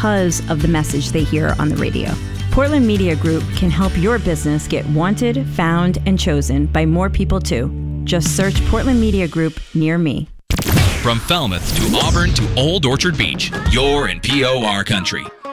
because of the message they hear on the radio. Portland Media Group can help your business get wanted, found, and chosen by more people too. Just search Portland Media Group near me. From Falmouth to Auburn to Old Orchard Beach, you're in POR country.